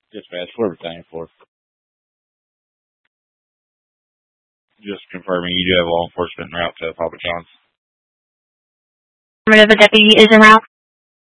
Dispatch, whoever thing for. Just confirming you do have law enforcement en route to Papa John's. The deputy is en route.